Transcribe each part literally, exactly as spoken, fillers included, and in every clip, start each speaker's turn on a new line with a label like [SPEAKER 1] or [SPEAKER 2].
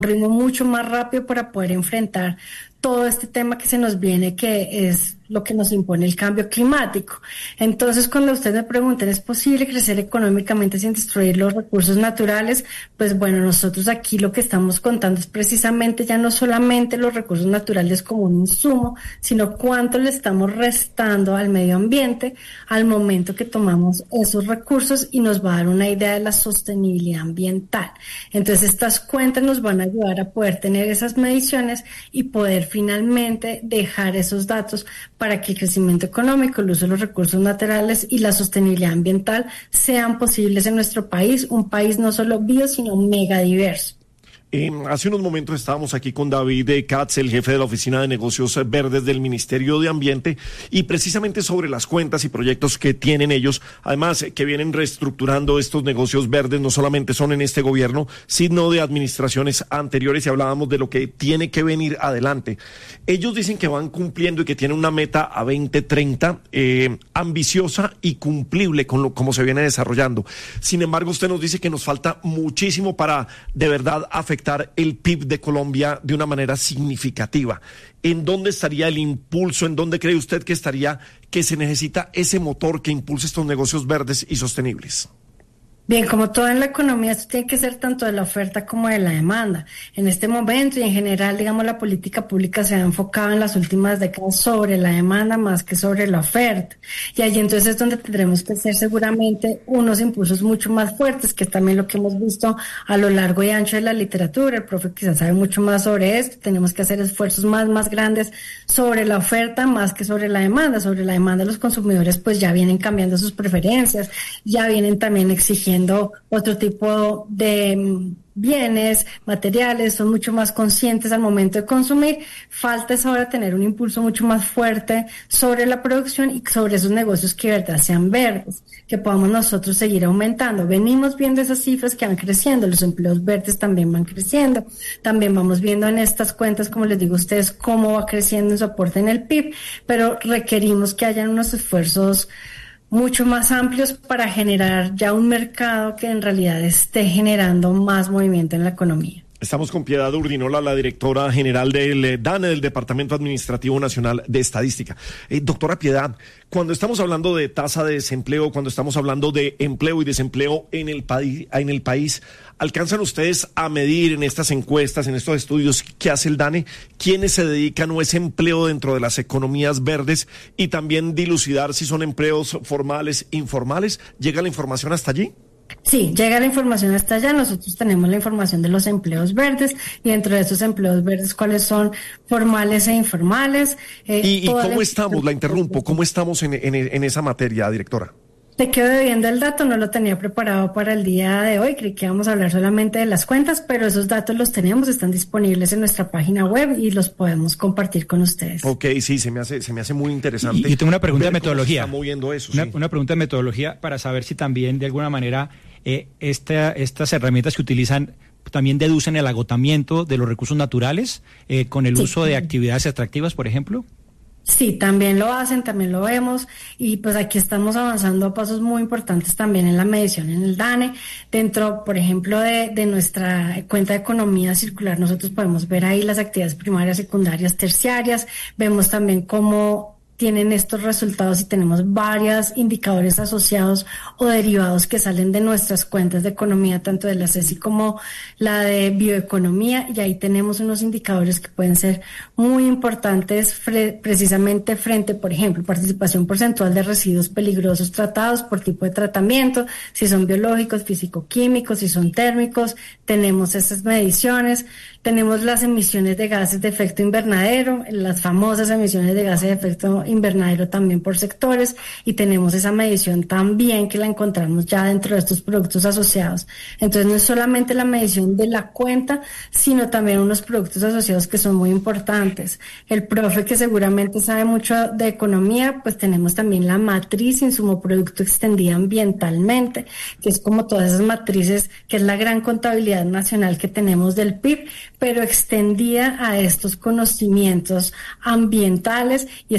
[SPEAKER 1] ritmo mucho más rápido para poder enfrentar todo este tema que se nos viene, que es lo que nos impone el cambio climático. Entonces, cuando ustedes me preguntan, ¿es posible crecer económicamente sin destruir los recursos naturales? Pues bueno, nosotros aquí lo que estamos contando es precisamente ya no solamente los recursos naturales como un insumo, sino cuánto le estamos restando al medio ambiente al momento que tomamos esos recursos, y nos va a dar una idea de la sostenibilidad ambiental. Entonces, estas cuentas nos van a ayudar a poder tener esas mediciones y poder finalmente dejar esos datos para que el crecimiento económico, el uso de los recursos naturales y la sostenibilidad ambiental sean posibles en nuestro país, un país no solo bio, sino mega diverso.
[SPEAKER 2] Eh, hace unos momentos estábamos aquí con David Katz, el jefe de la Oficina de Negocios Verdes del Ministerio de Ambiente, y precisamente sobre las cuentas y proyectos que tienen ellos, además que vienen reestructurando estos negocios verdes, no solamente son en este gobierno, sino de administraciones anteriores, y hablábamos de lo que tiene que venir adelante. Ellos dicen que van cumpliendo y que tienen una meta a veinte treinta eh, ambiciosa y cumplible con lo como se viene desarrollando. Sin embargo, usted nos dice que nos falta muchísimo para de verdad afectar el P I B de Colombia de una manera significativa. ¿En dónde estaría el impulso? ¿En dónde cree usted que estaría, que se necesita ese motor que impulse estos negocios verdes y sostenibles?
[SPEAKER 1] Bien, como todo en la economía, esto tiene que ser tanto de la oferta como de la demanda. En este momento y en general, digamos, la política pública se ha enfocado en las últimas décadas sobre la demanda más que sobre la oferta. Y allí entonces es donde tendremos que hacer seguramente unos impulsos mucho más fuertes, que es también lo que hemos visto a lo largo y ancho de la literatura. El profe quizás sabe mucho más sobre esto. Tenemos que hacer esfuerzos más, más grandes sobre la oferta más que sobre la demanda. Sobre la demanda, los consumidores pues ya vienen cambiando sus preferencias, ya vienen también exigiendo otro tipo de bienes, materiales, son mucho más conscientes al momento de consumir. Falta es ahora tener un impulso mucho más fuerte sobre la producción y sobre esos negocios que de verdad sean verdes, que podamos nosotros seguir aumentando. Venimos viendo esas cifras que van creciendo, los empleos verdes también van creciendo, también vamos viendo en estas cuentas, como les digo a ustedes, cómo va creciendo su aporte en el P I B, pero requerimos que hayan unos esfuerzos mucho más amplios para generar ya un mercado que en realidad esté generando más movimiento en la economía.
[SPEAKER 2] Estamos con Piedad Urdinola, la directora general del DANE, del Departamento Administrativo Nacional de Estadística. Eh, doctora Piedad, cuando estamos hablando de tasa de desempleo, cuando estamos hablando de empleo y desempleo en el país, en el país, ¿alcanzan ustedes a medir en estas encuestas, en estos estudios que hace el DANE, quiénes se dedican o ese empleo dentro de las economías verdes, y también dilucidar si son empleos formales, informales? ¿Llega la información hasta allí?
[SPEAKER 1] Sí, llega la información hasta allá. Nosotros tenemos la información de los empleos verdes, y dentro de esos empleos verdes, cuáles son formales e informales.
[SPEAKER 2] Eh, ¿Y, y cómo la... estamos? La interrumpo. ¿Cómo estamos en, en, en esa materia, directora?
[SPEAKER 1] Te quedo debiendo el dato, no lo tenía preparado para el día de hoy, creí que íbamos a hablar solamente de las cuentas, pero esos datos los tenemos, están disponibles en nuestra página web y los podemos compartir con ustedes.
[SPEAKER 2] Ok, sí, se me hace, se me hace muy interesante.
[SPEAKER 3] Y yo tengo una pregunta de metodología.
[SPEAKER 2] ¿Cómo se está moviendo eso?
[SPEAKER 3] Una,
[SPEAKER 2] sí.
[SPEAKER 3] una pregunta de metodología para saber si también de alguna manera eh, esta, estas herramientas que utilizan también deducen el agotamiento de los recursos naturales eh, con el sí. uso de actividades extractivas, por ejemplo.
[SPEAKER 1] Sí, también lo hacen, también lo vemos, y pues aquí estamos avanzando a pasos muy importantes también en la medición en el DANE. Dentro, por ejemplo, de, de nuestra cuenta de economía circular, nosotros podemos ver ahí las actividades primarias, secundarias, terciarias. Vemos también cómo tienen estos resultados y tenemos varios indicadores asociados o derivados que salen de nuestras cuentas de economía, tanto de la C E S I como la de bioeconomía, y ahí tenemos unos indicadores que pueden ser muy importantes fre- precisamente frente, por ejemplo, participación porcentual de residuos peligrosos tratados por tipo de tratamiento, si son biológicos, físico-químicos, si son térmicos. Tenemos esas mediciones, tenemos las emisiones de gases de efecto invernadero, las famosas emisiones de gases de efecto invernadero también por sectores, y tenemos esa medición también que la encontramos ya dentro de estos productos asociados. Entonces no es solamente la medición de la cuenta, sino también unos productos asociados que son muy importantes. El profe, que seguramente sabe mucho de economía, pues tenemos también la matriz insumo producto extendida ambientalmente, que es como todas esas matrices, que es la gran contabilidad nacional que tenemos del P I B, pero extendida a estos conocimientos ambientales, y esto nos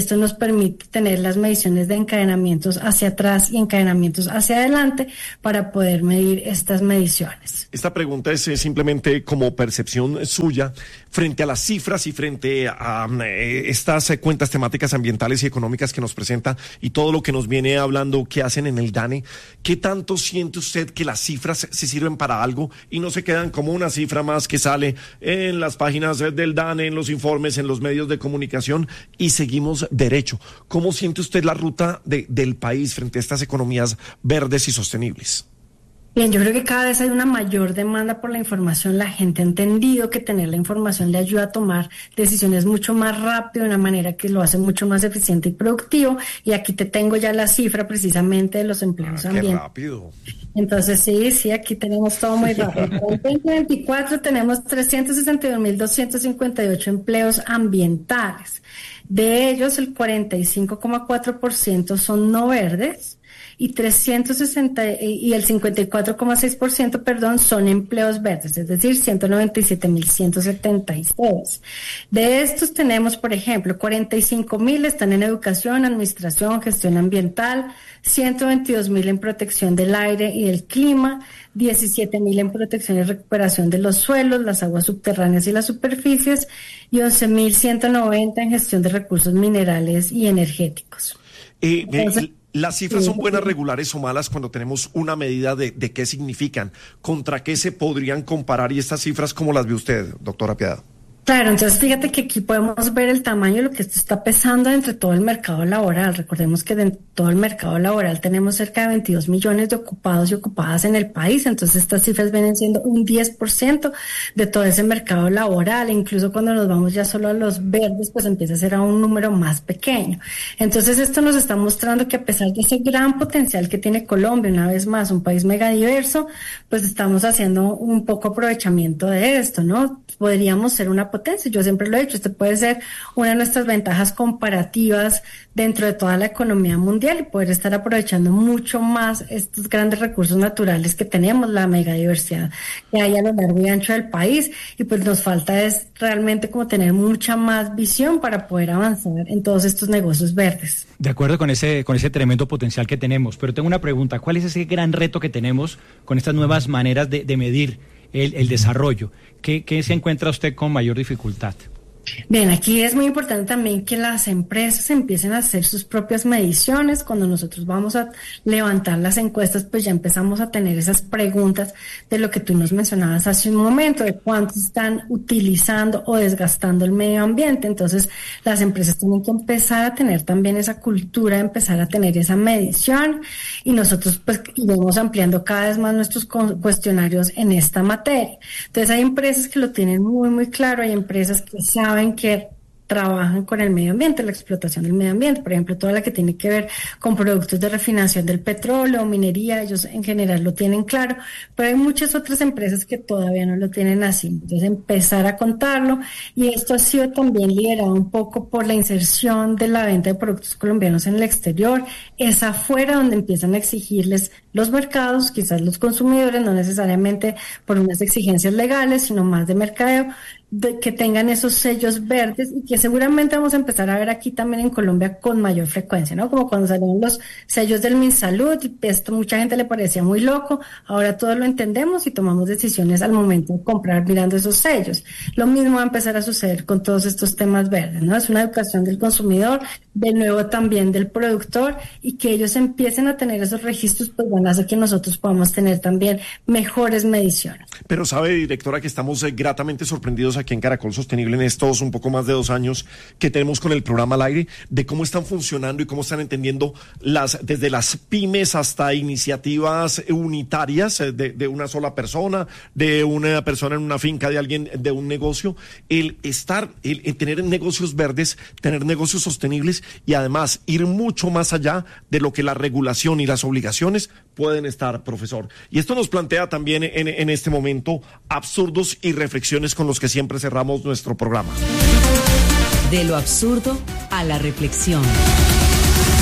[SPEAKER 1] permite tener las mediciones de encadenamientos hacia atrás y encadenamientos hacia adelante para poder medir estas mediciones.
[SPEAKER 2] Esta pregunta es eh, simplemente como percepción suya frente a las cifras y frente a eh, estas eh, cuentas temáticas ambientales y económicas que nos presenta y todo lo que nos viene hablando que hacen en el DANE. ¿Qué tanto siente usted que las cifras se sirven para algo y no se quedan como una cifra más que sale en las páginas del DANE, en los informes, en los medios de comunicación y seguimos derecho? ¿Cómo siente usted la ruta de, del país frente a estas economías verdes y sostenibles?
[SPEAKER 1] Bien, yo creo que cada vez hay una mayor demanda por la información. La gente ha entendido que tener la información le ayuda a tomar decisiones mucho más rápido, de una manera que lo hace mucho más eficiente y productivo. Y aquí te tengo ya la cifra precisamente de los empleos
[SPEAKER 2] ah,
[SPEAKER 1] ambientales.
[SPEAKER 2] ¡Qué rápido!
[SPEAKER 1] Entonces, sí, sí, aquí tenemos todo muy rápido. En veinte veinticuatro tenemos trescientos sesenta y dos mil doscientos cincuenta y ocho empleos ambientales. De ellos, el cuarenta y cinco coma cuatro por ciento son no verdes. Y trescientos sesenta y el cincuenta y cuatro coma seis por ciento, perdón, son empleos verdes, es decir, ciento noventa y siete mil ciento setenta y seis. De estos tenemos, por ejemplo, cuarenta y cinco mil están en educación, administración, gestión ambiental, ciento veintidós mil en protección del aire y del clima, diecisiete mil en protección y recuperación de los suelos, las aguas subterráneas y las superficies, y once mil ciento noventa en gestión de recursos minerales y energéticos.
[SPEAKER 2] Eh, Entonces, ¿las cifras son buenas, regulares o malas cuando tenemos una medida de, de qué significan? ¿Contra qué se podrían comparar? Y estas cifras, ¿cómo las ve usted, doctora Piedad?
[SPEAKER 1] Claro, entonces fíjate que aquí podemos ver el tamaño de lo que esto está pesando entre todo el mercado laboral. Recordemos que de todo el mercado laboral tenemos cerca de veintidós millones de ocupados y ocupadas en el país, entonces estas cifras vienen siendo un diez por ciento de todo ese mercado laboral. E incluso cuando nos vamos ya solo a los verdes, pues empieza a ser a un número más pequeño. Entonces esto nos está mostrando que a pesar de ese gran potencial que tiene Colombia, una vez más, un país megadiverso, pues estamos haciendo un poco aprovechamiento de esto, ¿no? Podríamos ser una potencia. Yo siempre lo he dicho, este puede ser una de nuestras ventajas comparativas dentro de toda la economía mundial y poder estar aprovechando mucho más estos grandes recursos naturales que tenemos, la megadiversidad que hay a lo largo y ancho del país, y pues nos falta es realmente como tener mucha más visión para poder avanzar en todos estos negocios verdes.
[SPEAKER 3] De acuerdo con ese, con ese tremendo potencial que tenemos, pero tengo una pregunta: ¿cuál es ese gran reto que tenemos con estas nuevas maneras de, de medir el, el desarrollo? ¿Qué, ¿Qué se encuentra usted con mayor dificultad?
[SPEAKER 1] Bien, aquí es muy importante también que las empresas empiecen a hacer sus propias mediciones. Cuando nosotros vamos a levantar las encuestas, pues ya empezamos a tener esas preguntas de lo que tú nos mencionabas hace un momento, de cuánto están utilizando o desgastando el medio ambiente. Entonces, las empresas tienen que empezar a tener también esa cultura, de empezar a tener esa medición, y nosotros pues iremos ampliando cada vez más nuestros cuestionarios en esta materia. Entonces, hay empresas que lo tienen muy, muy claro, hay empresas que saben saben que trabajan con el medio ambiente, la explotación del medio ambiente, por ejemplo, toda la que tiene que ver con productos de refinación del petróleo, minería, ellos en general lo tienen claro, pero hay muchas otras empresas que todavía no lo tienen así. Entonces, empezar a contarlo, y esto ha sido también liderado un poco por la inserción de la venta de productos colombianos en el exterior. Es afuera donde empiezan a exigirles los mercados, quizás los consumidores, no necesariamente por unas exigencias legales, sino más de mercadeo, de que tengan esos sellos verdes, y que seguramente vamos a empezar a ver aquí también en Colombia con mayor frecuencia, ¿no? Como cuando salieron los sellos del MinSalud, y esto mucha gente le parecía muy loco, ahora todos lo entendemos y tomamos decisiones al momento de comprar mirando esos sellos. Lo mismo va a empezar a suceder con todos estos temas verdes, ¿no? Es una educación del consumidor, de nuevo también del productor, y que ellos empiecen a tener esos registros, pues van a hacer que nosotros podamos tener también mejores mediciones.
[SPEAKER 2] Pero sabe, directora, que estamos eh, gratamente sorprendidos aquí en Caracol Sostenible en estos un poco más de dos años que tenemos con el programa al aire, de cómo están funcionando y cómo están entendiendo las, desde las pymes hasta iniciativas unitarias de, de una sola persona, de una persona en una finca, de alguien, de un negocio, el estar, el, el tener negocios verdes, tener negocios sostenibles, y además ir mucho más allá de lo que la regulación y las obligaciones pueden estar, profesor. Y esto nos plantea también en, en este momento absurdos y reflexiones con los que siempre cerramos nuestro programa.
[SPEAKER 4] De lo absurdo a la reflexión.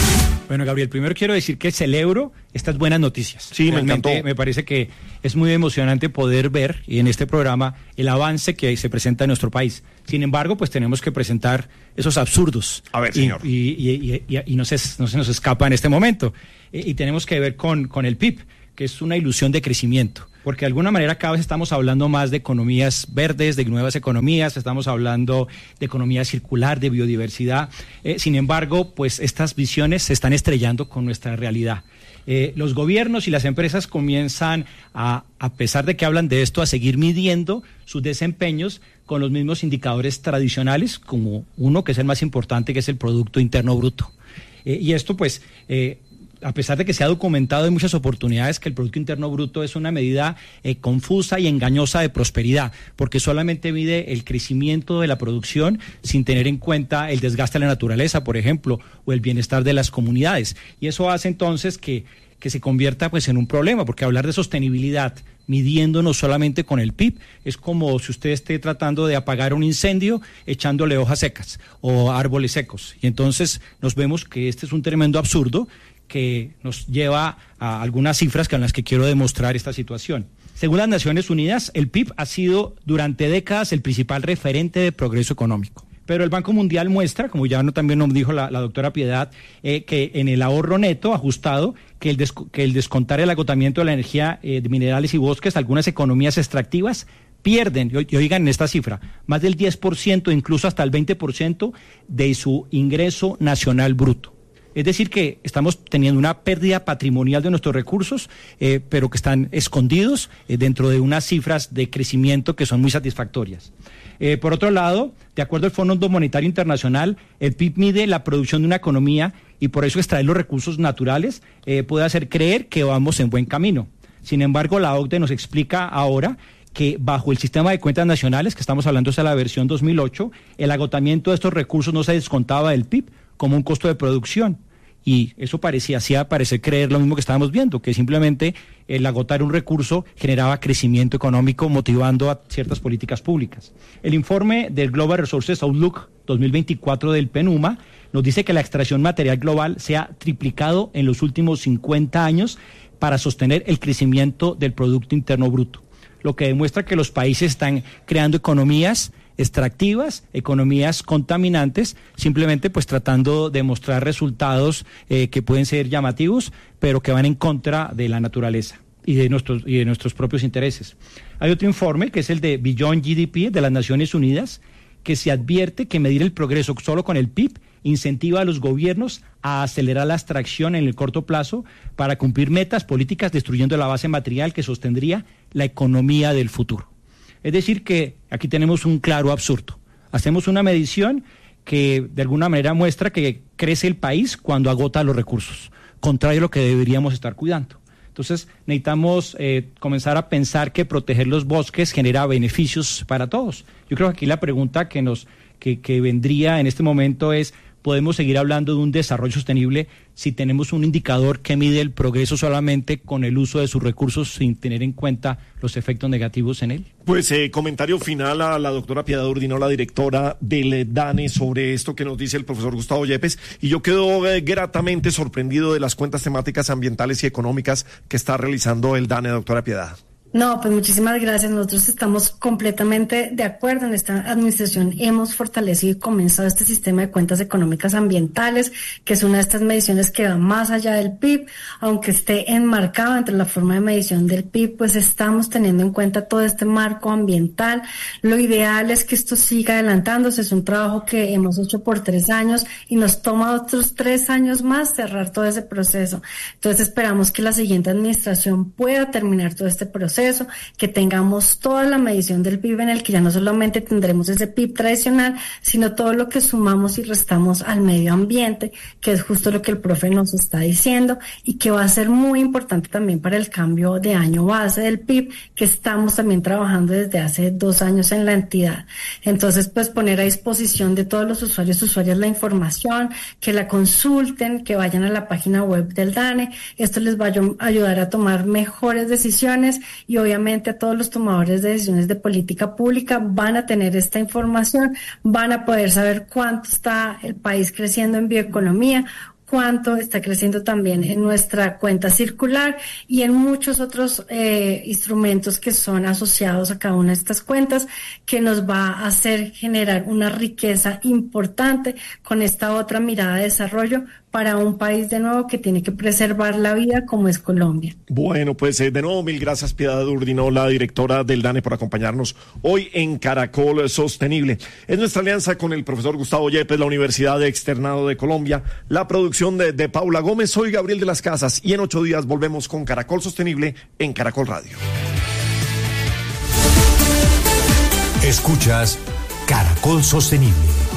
[SPEAKER 3] Bueno, Gabriel, primero quiero decir que celebro estas buenas noticias.
[SPEAKER 2] Sí,
[SPEAKER 3] Realmente
[SPEAKER 2] me encantó.
[SPEAKER 3] Me parece que es muy emocionante poder ver y en este programa el avance que se presenta en nuestro país. Sin embargo, pues tenemos que presentar esos absurdos.
[SPEAKER 2] A ver,
[SPEAKER 3] y,
[SPEAKER 2] señor.
[SPEAKER 3] Y, y, y, y, y no, se, no se nos escapa en este momento. Y, y tenemos que ver con, con el P I B, que es una ilusión de crecimiento. Porque de alguna manera cada vez estamos hablando más de economías verdes, de nuevas economías, estamos hablando de economía circular, de biodiversidad. Eh, sin embargo, pues estas visiones se están estrellando con nuestra realidad. Eh, los gobiernos y las empresas comienzan a, a pesar de que hablan de esto, a seguir midiendo sus desempeños con los mismos indicadores tradicionales, como uno que es el más importante, que es el Producto Interno Bruto. Eh, y esto pues... Eh, a pesar de que se ha documentado en muchas oportunidades que el Producto Interno Bruto es una medida eh, confusa y engañosa de prosperidad, porque solamente mide el crecimiento de la producción sin tener en cuenta el desgaste de la naturaleza, por ejemplo, o el bienestar de las comunidades. Y eso hace entonces que, que se convierta pues en un problema, porque hablar de sostenibilidad midiéndonos solamente con el P I B es como si usted esté tratando de apagar un incendio echándole hojas secas o árboles secos. Y entonces nos vemos que este es un tremendo absurdo que nos lleva a algunas cifras con las que quiero demostrar esta situación. Según las Naciones Unidas, el P I B ha sido durante décadas el principal referente de progreso económico. Pero el Banco Mundial muestra, como ya no, también nos dijo la, la doctora Piedad, eh, que en el ahorro neto ajustado, que el, des, que el descontar el agotamiento de la energía eh, de minerales y bosques, algunas economías extractivas pierden, y oigan esta cifra, más del diez por ciento, incluso hasta el veinte por ciento de su ingreso nacional bruto. Es decir, que estamos teniendo una pérdida patrimonial de nuestros recursos, eh, pero que están escondidos eh, dentro de unas cifras de crecimiento que son muy satisfactorias. Eh, por otro lado, de acuerdo al Fondo Monetario Internacional, el P I B mide la producción de una economía y por eso extraer los recursos naturales eh, puede hacer creer que vamos en buen camino. Sin embargo, la O C D E nos explica ahora que bajo el sistema de cuentas nacionales, que estamos hablando de la versión dos mil ocho, el agotamiento de estos recursos no se descontaba del P I B como un costo de producción. Y eso parecía, hacía parecer creer lo mismo que estábamos viendo, que simplemente el agotar un recurso generaba crecimiento económico motivando a ciertas políticas públicas. El informe del Global Resources Outlook dos mil veinticuatro del PNUMA nos dice que la extracción material global se ha triplicado en los últimos cincuenta años para sostener el crecimiento del Producto Interno Bruto, lo que demuestra que los países están creando economías extractivas, economías contaminantes, simplemente pues tratando de mostrar resultados eh, que pueden ser llamativos, pero que van en contra de la naturaleza y de nuestros y de nuestros propios intereses. Hay otro informe que es el de Beyond G D P de las Naciones Unidas, que se advierte que medir el progreso solo con el P I B incentiva a los gobiernos a acelerar la extracción en el corto plazo para cumplir metas políticas, destruyendo la base material que sostendría la economía del futuro. Es decir, que aquí tenemos un claro absurdo. Hacemos una medición que de alguna manera muestra que crece el país cuando agota los recursos, contrario a lo que deberíamos estar cuidando. Entonces necesitamos eh, comenzar a pensar que proteger los bosques genera beneficios para todos. Yo creo que aquí la pregunta que, nos, que, que vendría en este momento es: ¿podemos seguir hablando de un desarrollo sostenible si tenemos un indicador que mide el progreso solamente con el uso de sus recursos sin tener en cuenta los efectos negativos en él?
[SPEAKER 2] Pues eh, comentario final a la doctora Piedad Urdino, la directora del DANE, sobre esto que nos dice el profesor Gustavo Yepes, y yo quedo eh, gratamente sorprendido de las cuentas temáticas ambientales y económicas que está realizando el DANE, doctora Piedad.
[SPEAKER 1] No, pues muchísimas gracias. Nosotros estamos completamente de acuerdo. En esta administración hemos fortalecido y comenzado este sistema de cuentas económicas ambientales, que es una de estas mediciones que va más allá del P I B, aunque esté enmarcado entre la forma de medición del P I B, pues estamos teniendo en cuenta todo este marco ambiental. Lo ideal es que esto siga adelantándose. Es un trabajo que hemos hecho por tres años y nos toma otros tres años más cerrar todo ese proceso. Entonces esperamos que la siguiente administración pueda terminar todo este proceso, que tengamos toda la medición del P I B en el que ya no solamente tendremos ese P I B tradicional, sino todo lo que sumamos y restamos al medio ambiente, que es justo lo que el profe nos está diciendo y que va a ser muy importante también para el cambio de año base del P I B, que estamos también trabajando desde hace dos años en la entidad. Entonces, pues poner a disposición de todos los usuarios, usuarias la información, que la consulten, que vayan a la página web del DANE. Esto les va a ayudar a tomar mejores decisiones y obviamente a todos los tomadores de decisiones de política pública van a tener esta información, van a poder saber cuánto está el país creciendo en bioeconomía, cuánto está creciendo también en nuestra cuenta circular y en muchos otros eh, instrumentos que son asociados a cada una de estas cuentas, que nos va a hacer generar una riqueza importante con esta otra mirada de desarrollo para un país de nuevo que tiene que preservar la vida como es Colombia.
[SPEAKER 2] Bueno, pues eh, de nuevo mil gracias Piedad Urdino, la directora del DANE, por acompañarnos hoy en Caracol Sostenible. Es nuestra alianza con el profesor Gustavo Yepes, la Universidad de Externado de Colombia, la producción de, de Paula Gómez. Soy Gabriel de las Casas y en ocho días volvemos con Caracol Sostenible en Caracol Radio.
[SPEAKER 4] Escuchas Caracol Sostenible.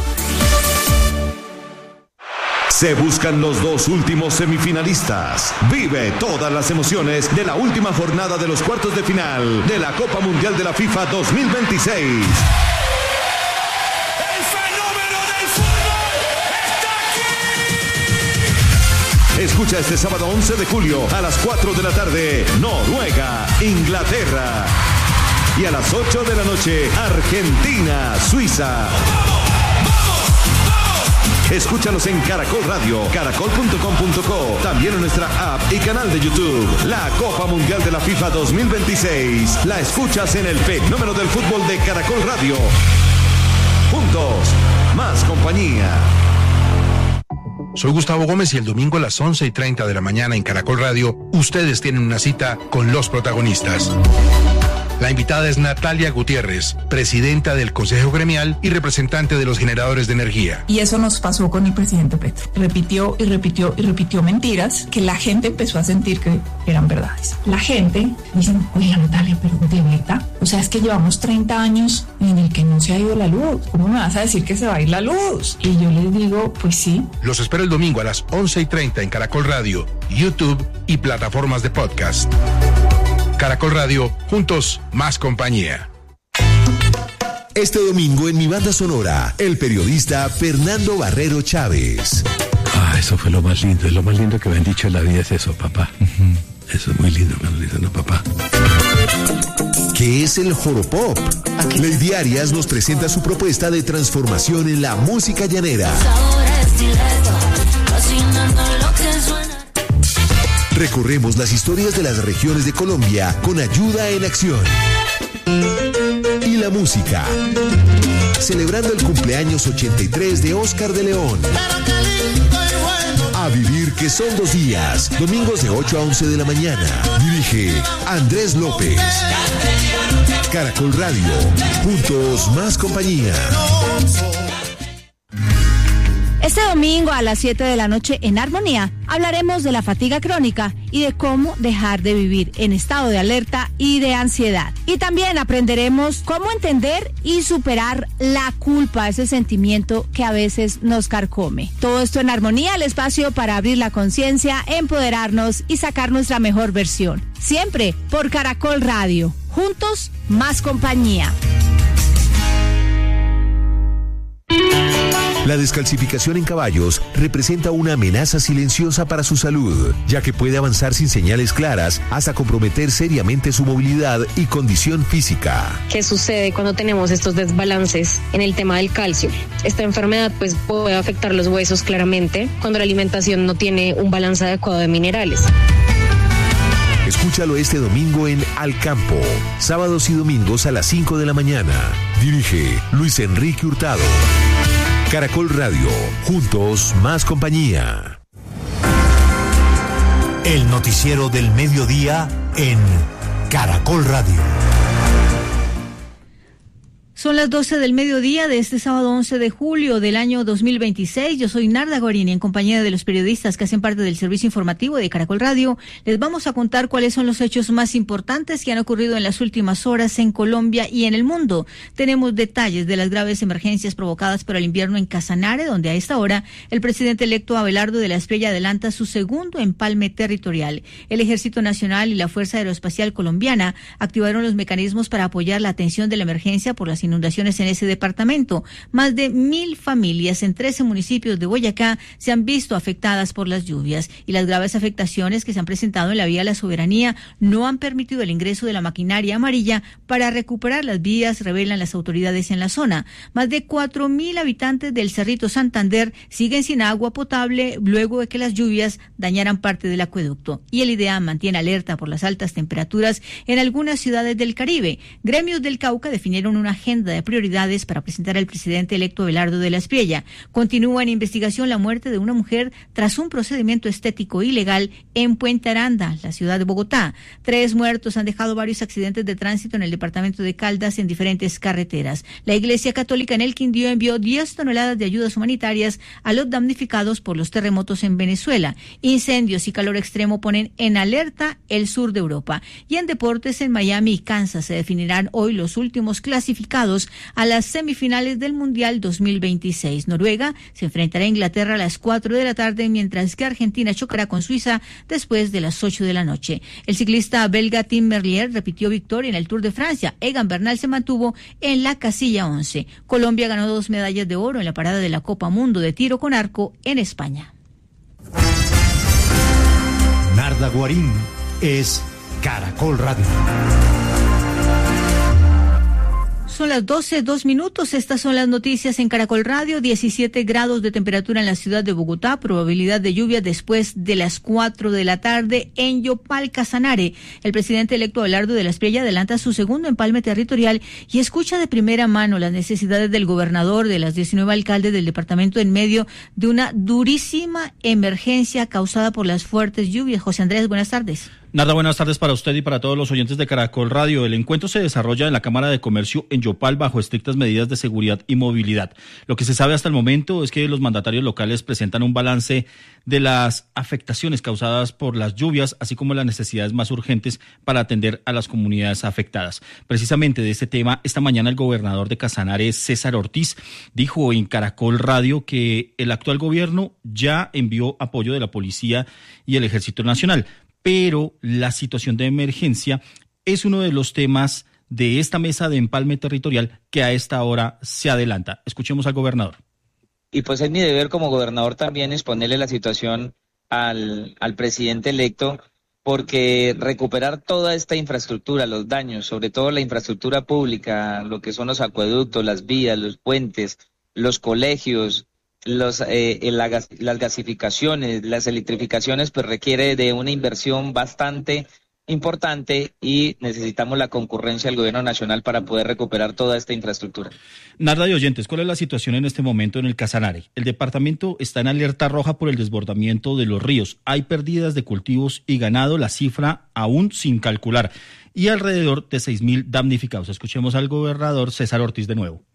[SPEAKER 5] Se buscan los dos últimos semifinalistas. Vive todas las emociones de la última jornada de los cuartos de final de la Copa Mundial de la FIFA dos mil veintiséis.
[SPEAKER 6] ¡El fenómeno del fútbol está aquí!
[SPEAKER 5] Escucha este sábado once de julio a las cuatro de la tarde, Noruega, Inglaterra. Y a las ocho de la noche, Argentina, Suiza. Escúchanos en Caracol Radio, caracol punto com punto co, también en nuestra app y canal de YouTube. La Copa Mundial de la FIFA dos mil veintiséis la escuchas en el fenómeno del fútbol de Caracol Radio. Juntos, más compañía.
[SPEAKER 7] Soy Gustavo Gómez y el domingo a las once y treinta de la mañana en Caracol Radio, ustedes tienen una cita con los protagonistas. La invitada es Natalia Gutiérrez, presidenta del Consejo Gremial y representante de los generadores de energía.
[SPEAKER 8] Y eso nos pasó con el presidente Petro. Repitió y repitió y repitió mentiras que la gente empezó a sentir que eran verdades. La gente dice, oye Natalia, pero de verdad, o sea, es que llevamos treinta años en el que no se ha ido la luz. ¿Cómo me vas a decir que se va a ir la luz? Y yo les digo, pues sí.
[SPEAKER 7] Los espero el domingo a las once y treinta en Caracol Radio, YouTube y plataformas de podcast. Caracol Radio, juntos, más compañía.
[SPEAKER 4] Este domingo en mi banda sonora, el periodista Fernando Barrero Chávez.
[SPEAKER 9] Ah, eso fue lo más lindo, lo más lindo que me han dicho en la vida es eso, papá. Uh-huh. Eso es muy lindo cuando dicen, no, papá.
[SPEAKER 4] ¿Qué es el Joropop? Lady Arias nos presenta su propuesta de transformación en la música llanera. Recorremos las historias de las regiones de Colombia con ayuda en acción. Y la música. Celebrando el cumpleaños ochenta y tres de Oscar de León. A vivir que son dos días. Domingos de ocho a once de la mañana. Dirige Andrés López. Caracol Radio. Juntos, más compañía.
[SPEAKER 10] Este domingo a las siete de la noche en Armonía hablaremos de la fatiga crónica y de cómo dejar de vivir en estado de alerta y de ansiedad. Y también aprenderemos cómo entender y superar la culpa, ese sentimiento que a veces nos carcome. Todo esto en Armonía, el espacio para abrir la conciencia, empoderarnos y sacar nuestra mejor versión. Siempre por Caracol Radio. Juntos, más compañía.
[SPEAKER 4] La descalcificación en caballos representa una amenaza silenciosa para su salud, ya que puede avanzar sin señales claras hasta comprometer seriamente su movilidad y condición física.
[SPEAKER 11] ¿Qué sucede cuando tenemos estos desbalances en el tema del calcio? Esta enfermedad pues puede afectar los huesos claramente cuando la alimentación no tiene un balance adecuado de minerales.
[SPEAKER 4] Escúchalo este domingo en Al Campo, sábados y domingos a las cinco de la mañana. Dirige Luis Enrique Hurtado. Caracol Radio, juntos, más compañía.
[SPEAKER 12] El noticiero del mediodía en Caracol Radio.
[SPEAKER 10] Son las doce del mediodía de este sábado once de julio del año dos mil veintiséis. Yo soy Narda Gorini, en compañía de los periodistas que hacen parte del servicio informativo de Caracol Radio. Les vamos a contar cuáles son los hechos más importantes que han ocurrido en las últimas horas en Colombia y en el mundo. Tenemos detalles de las graves emergencias provocadas por el invierno en Casanare, donde a esta hora el presidente electo Abelardo de la Espriella adelanta su segundo empalme territorial. El Ejército Nacional y la Fuerza Aeroespacial Colombiana activaron los mecanismos para apoyar la atención de la emergencia por las inundaciones inundaciones en ese departamento. Más de mil familias en trece municipios de Boyacá se han visto afectadas por las lluvias y las graves afectaciones que se han presentado en la vía La Soberanía no han permitido el ingreso de la maquinaria amarilla para recuperar las vías, revelan las autoridades en la zona. Más de cuatro mil habitantes del Cerrito Santander siguen sin agua potable luego de que las lluvias dañaran parte del acueducto. Y el IDEAM mantiene alerta por las altas temperaturas en algunas ciudades del Caribe. Gremios del Cauca definieron una agenda de prioridades para presentar al presidente electo Abelardo de la Espriella. Continúa en investigación la muerte de una mujer tras un procedimiento estético ilegal en Puente Aranda, la ciudad de Bogotá. Tres muertos han dejado varios accidentes de tránsito en el departamento de Caldas en diferentes carreteras. La Iglesia Católica en el Quindío envió diez toneladas de ayudas humanitarias a los damnificados por los terremotos en Venezuela. Incendios y calor extremo ponen en alerta el sur de Europa. Y en deportes, en Miami y Kansas se definirán hoy los últimos clasificados a las semifinales del Mundial dos mil veintiséis. Noruega se enfrentará a Inglaterra a las cuatro de la tarde, mientras que Argentina chocará con Suiza después de las ocho de la noche. El ciclista belga Tim Merlier repitió victoria en el Tour de Francia. Egan Bernal se mantuvo en la casilla once. Colombia ganó dos medallas de oro en la parada de la Copa Mundo de tiro con arco en España.
[SPEAKER 12] Narda Guarín es Caracol Radio.
[SPEAKER 10] Son las doce, dos minutos. Estas son las noticias en Caracol Radio. diecisiete grados de temperatura en la ciudad de Bogotá. Probabilidad de lluvia después de las cuatro de la tarde en Yopal, Casanare. El presidente electo Abelardo de la Espriella adelanta su segundo empalme territorial y escucha de primera mano las necesidades del gobernador, de las diecinueve alcaldes del departamento en medio de una durísima emergencia causada por las fuertes lluvias. José Andrés, buenas tardes.
[SPEAKER 13] Narda, buenas tardes para usted y para todos los oyentes de Caracol Radio. El encuentro se desarrolla en la Cámara de Comercio en Yopal bajo estrictas medidas de seguridad y movilidad. Lo que se sabe hasta el momento es que los mandatarios locales presentan un balance de las afectaciones causadas por las lluvias, así como las necesidades más urgentes para atender a las comunidades afectadas. Precisamente de este tema, esta mañana el gobernador de Casanare, César Ortiz, dijo en Caracol Radio que el actual gobierno ya envió apoyo de la Policía y el Ejército Nacional, pero la situación de emergencia es uno de los temas de esta mesa de empalme territorial que a esta hora se adelanta. Escuchemos al gobernador.
[SPEAKER 14] Y pues es mi deber como gobernador también exponerle la situación al, al presidente electo, porque recuperar toda esta infraestructura, los daños, sobre todo la infraestructura pública, lo que son los acueductos, las vías, los puentes, los colegios, Los, eh, la gas, las gasificaciones, las electrificaciones, pues requiere de una inversión bastante importante y necesitamos la concurrencia del gobierno nacional para poder recuperar toda esta infraestructura.
[SPEAKER 13] Narda y oyentes, ¿cuál es la situación en este momento en el Casanare? El departamento está en alerta roja por el desbordamiento de los ríos. Hay pérdidas de cultivos y ganado, la cifra aún sin calcular, y alrededor de seis mil damnificados. Escuchemos al gobernador César Ortiz de nuevo.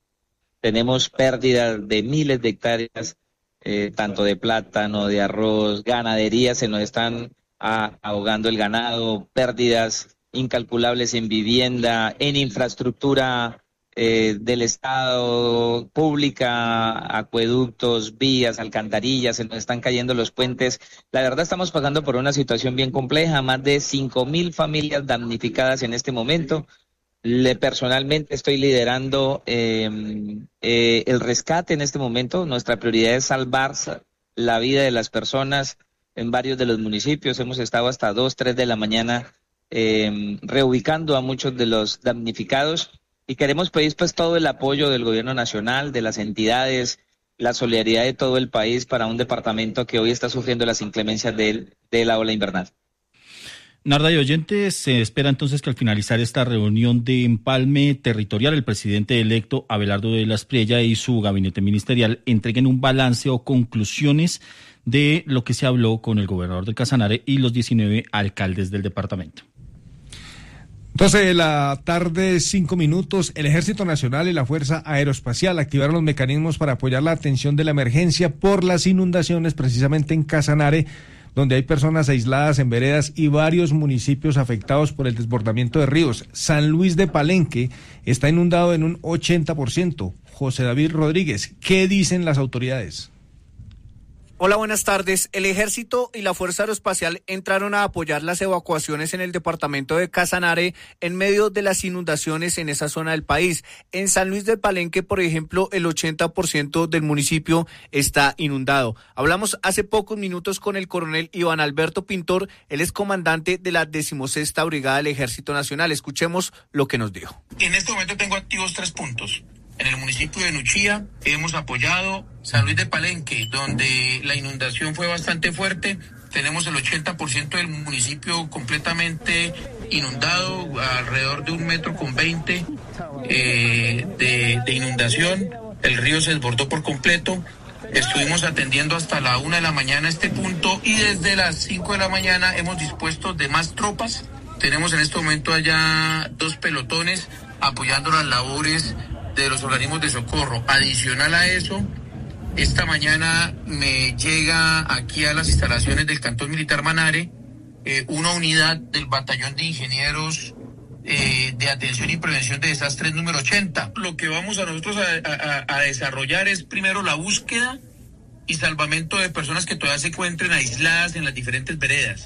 [SPEAKER 14] Tenemos pérdidas de miles de hectáreas, eh, tanto de plátano, de arroz, ganadería, se nos están a, ahogando el ganado, pérdidas incalculables en vivienda, en infraestructura eh, del Estado, pública, acueductos, vías, alcantarillas, se nos están cayendo los puentes. La verdad estamos pasando por una situación bien compleja, más de cinco mil familias damnificadas en este momento. Le, personalmente estoy liderando eh, eh, el rescate en este momento. Nuestra prioridad es salvar la vida de las personas en varios de los municipios. Hemos estado hasta dos, tres de la mañana eh, reubicando a muchos de los damnificados y queremos pedir pues todo el apoyo del gobierno nacional, de las entidades, la solidaridad de todo el país para un departamento que hoy está sufriendo las inclemencias de, de la ola invernal.
[SPEAKER 13] Narda y oyentes, se espera entonces que al finalizar esta reunión de empalme territorial, el presidente electo Abelardo de la Espriella y su gabinete ministerial entreguen un balance o conclusiones de lo que se habló con el gobernador del Casanare y los diecinueve alcaldes del departamento.
[SPEAKER 15] doce de la tarde, cinco minutos. El Ejército Nacional y la Fuerza Aeroespacial activaron los mecanismos para apoyar la atención de la emergencia por las inundaciones precisamente en Casanare, donde hay personas aisladas en veredas y varios municipios afectados por el desbordamiento de ríos. San Luis de Palenque está inundado en un ochenta por ciento. José David Rodríguez, ¿qué dicen las autoridades?
[SPEAKER 16] Hola, buenas tardes. El Ejército y la Fuerza Aeroespacial entraron a apoyar las evacuaciones en el departamento de Casanare en medio de las inundaciones en esa zona del país. En San Luis del Palenque, por ejemplo, el ochenta por ciento del municipio está inundado. Hablamos hace pocos minutos con el coronel Iván Alberto Pintor, él es comandante de la decimosexta Brigada del Ejército Nacional. Escuchemos lo que nos dijo.
[SPEAKER 17] En este momento tengo activos tres puntos. En el municipio de Nuchía hemos apoyado San Luis de Palenque, donde la inundación fue bastante fuerte. Tenemos el ochenta por ciento del municipio completamente inundado, alrededor de un metro con veinte eh, de, de inundación. El río se desbordó por completo. Estuvimos atendiendo hasta la una de la mañana este punto y desde las cinco de la mañana hemos dispuesto de más tropas. Tenemos en este momento allá dos pelotones apoyando las labores de los organismos de socorro. Adicional a eso, esta mañana me llega aquí a las instalaciones del Cantón Militar Manare eh, una unidad del Batallón de Ingenieros eh, de Atención y Prevención de Desastres número ochenta. Lo que vamos a nosotros a, a, a desarrollar es primero la búsqueda y salvamento de personas que todavía se encuentren aisladas en las diferentes veredas.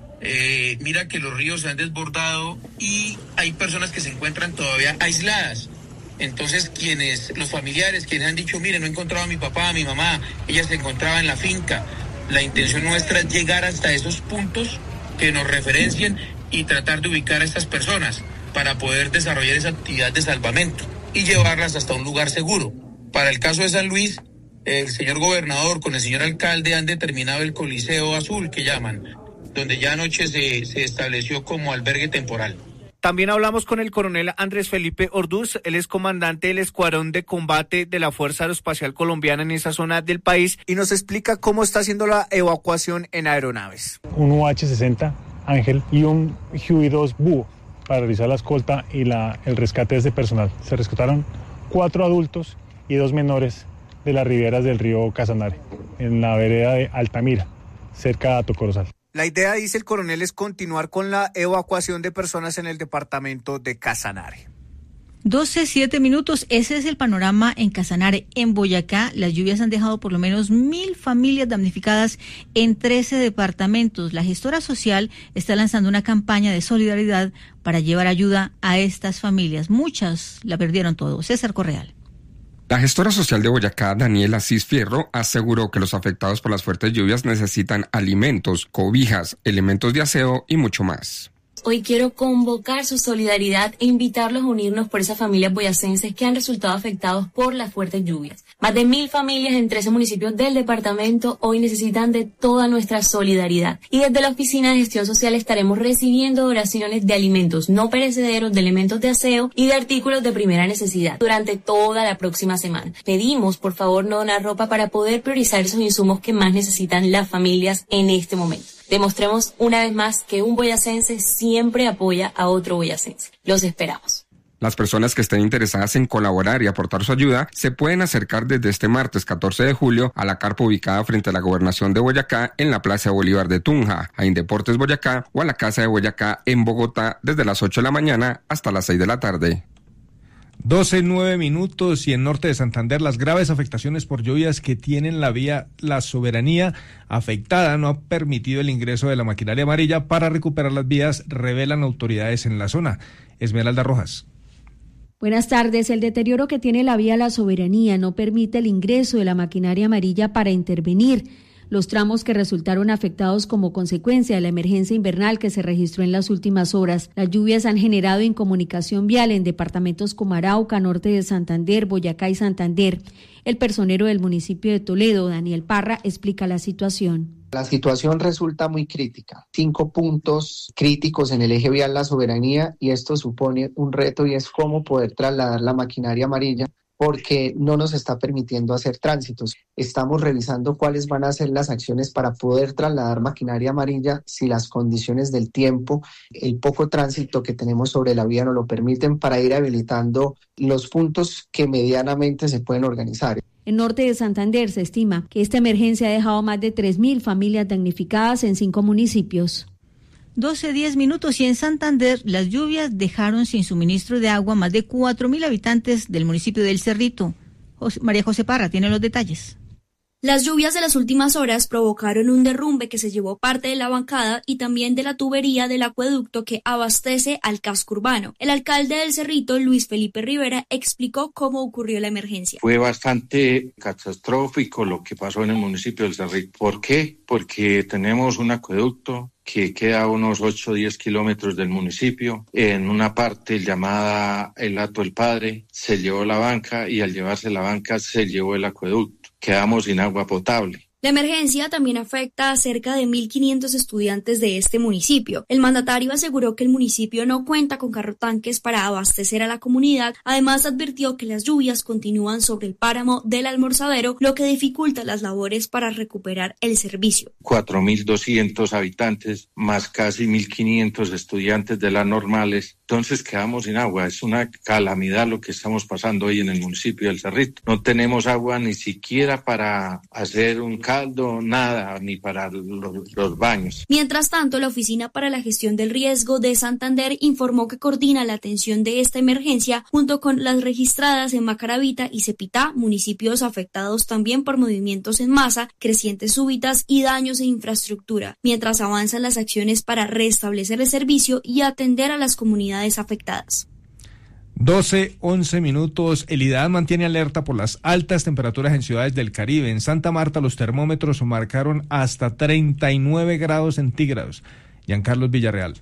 [SPEAKER 17] Eh, mira que los ríos se han desbordado y hay personas que se encuentran todavía aisladas. Entonces, quienes, los familiares, quienes han dicho, mire, no he encontrado a mi papá, a mi mamá, ella se encontraba en la finca. La intención nuestra es llegar hasta esos puntos que nos referencien y tratar de ubicar a estas personas para poder desarrollar esa actividad de salvamento y llevarlas hasta un lugar seguro. Para el caso de San Luis, el señor gobernador con el señor alcalde han determinado el Coliseo Azul, que llaman, donde ya anoche se, se estableció como albergue temporal.
[SPEAKER 16] También hablamos con el coronel Andrés Felipe Orduz, él es comandante del Escuadrón de Combate de la Fuerza Aeroespacial Colombiana en esa zona del país y nos explica cómo está haciendo la evacuación en aeronaves.
[SPEAKER 18] Un U H sesenta Ángel y un Q I dos Búho para realizar la escolta y la, el rescate de este personal. Se rescataron cuatro adultos y dos menores de las riberas del río Casanare, en la vereda de Altamira, cerca de Tocorozal.
[SPEAKER 16] La idea, dice el coronel, es continuar con la evacuación de personas en el departamento de Casanare.
[SPEAKER 10] doce, siete minutos, ese es el panorama en Casanare. En Boyacá, las lluvias han dejado por lo menos mil familias damnificadas en trece departamentos. La gestora social está lanzando una campaña de solidaridad para llevar ayuda a estas familias. Muchas la perdieron todo. César Correal.
[SPEAKER 19] La gestora social de Boyacá, Daniela Cis Fierro, aseguró que los afectados por las fuertes lluvias necesitan alimentos, cobijas, elementos de aseo y mucho más.
[SPEAKER 20] Hoy quiero convocar su solidaridad e invitarlos a unirnos por esas familias boyacenses que han resultado afectados por las fuertes lluvias. Más de mil familias en trece municipios del departamento hoy necesitan de toda nuestra solidaridad. Y desde la Oficina de Gestión Social estaremos recibiendo donaciones de alimentos no perecederos, de elementos de aseo y de artículos de primera necesidad durante toda la próxima semana. Pedimos, por favor, no donar ropa para poder priorizar esos insumos que más necesitan las familias en este momento. Demostremos una vez más que un boyacense siempre apoya a otro boyacense. Los esperamos.
[SPEAKER 19] Las personas que estén interesadas en colaborar y aportar su ayuda se pueden acercar desde este martes catorce de julio a la carpa ubicada frente a la Gobernación de Boyacá en la Plaza Bolívar de Tunja, a Indeportes Boyacá o a la Casa de Boyacá en Bogotá desde las ocho de la mañana hasta las seis de la tarde.
[SPEAKER 15] doce, nueve minutos y en norte de Santander las graves afectaciones por lluvias que tienen la vía La Soberanía afectada no ha permitido el ingreso de la maquinaria amarilla para recuperar las vías, revelan autoridades en la zona. Esmeralda Rojas.
[SPEAKER 21] Buenas tardes. El deterioro que tiene la vía La Soberanía no permite el ingreso de la maquinaria amarilla para intervenir los tramos que resultaron afectados como consecuencia de la emergencia invernal que se registró en las últimas horas. Las lluvias han generado incomunicación vial en departamentos como Arauca, norte de Santander, Boyacá y Santander. El personero del municipio de Toledo, Daniel Parra, explica la situación.
[SPEAKER 22] La situación resulta muy crítica. Cinco puntos críticos en el eje vial La Soberanía y esto supone un reto y es cómo poder trasladar la maquinaria amarilla porque no nos está permitiendo hacer tránsitos. Estamos revisando cuáles van a ser las acciones para poder trasladar maquinaria amarilla si las condiciones del tiempo, el poco tránsito que tenemos sobre la vía nos lo permiten para ir habilitando los puntos que medianamente se pueden organizar.
[SPEAKER 21] En norte de Santander se estima que esta emergencia ha dejado más de tres mil familias damnificadas en cinco municipios.
[SPEAKER 10] doce, diez minutos y en Santander las lluvias dejaron sin suministro de agua más de cuatro mil habitantes del municipio del Cerrito. José, María José Parra tiene los detalles.
[SPEAKER 1] Las lluvias de las últimas horas provocaron un derrumbe que se llevó parte de la bancada y también de la tubería del acueducto que abastece al casco urbano. El alcalde del Cerrito, Luis Felipe Rivera, explicó cómo ocurrió la emergencia.
[SPEAKER 3] Fue bastante catastrófico lo que pasó en el municipio del Cerrito. ¿Por qué? Porque tenemos un acueducto que queda a unos ocho o diez kilómetros del municipio. En una parte llamada el Hato del Padre se llevó la banca y al llevarse la banca se llevó el acueducto. Quedamos sin agua potable.
[SPEAKER 1] La emergencia también afecta a cerca de mil quinientos estudiantes de este municipio. El mandatario aseguró que el municipio no cuenta con carrotanques para abastecer a la comunidad. Además, advirtió que las lluvias continúan sobre el páramo del Almorzadero, lo que dificulta las labores para recuperar el servicio.
[SPEAKER 3] cuatro mil doscientos habitantes, más casi mil quinientos estudiantes de las normales. Entonces quedamos sin agua. Es una calamidad lo que estamos pasando hoy en el municipio del Cerrito. No tenemos agua ni siquiera para hacer un caldo, nada, ni para los, los baños.
[SPEAKER 1] Mientras tanto, la Oficina para la Gestión del Riesgo de Santander informó que coordina la atención de esta emergencia junto con las registradas en Macaravita y Cepitá, municipios afectados también por movimientos en masa, crecientes súbitas y daños en infraestructura, mientras avanzan las acciones para restablecer el servicio y atender a las comunidades afectadas.
[SPEAKER 15] doce, once minutos. El IDAN mantiene alerta por las altas temperaturas en ciudades del Caribe. En Santa Marta los termómetros marcaron hasta treinta y nueve grados centígrados. Giancarlos Villarreal.